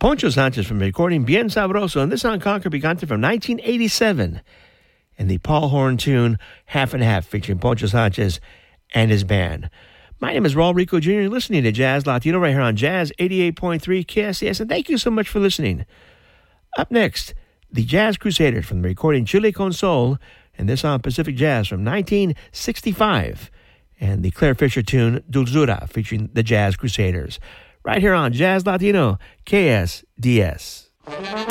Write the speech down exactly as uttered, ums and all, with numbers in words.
Poncho Sanchez from the recording Bien Sabroso, and this song Conquer Picante from nineteen eighty-seven, and the Paul Horn tune Half and Half featuring Poncho Sanchez and his band. My name is Raul Rico Junior You're listening to Jazz Latino right here on Jazz eighty-eight point three K S C S, and thank you so much for listening. Up next, the Jazz Crusaders from the recording Chile Con Sol, and this on Pacific Jazz from nineteen sixty-five, and the Claire Fisher tune Dulzura featuring the Jazz Crusaders. Right here on Jazz Latino K S D S.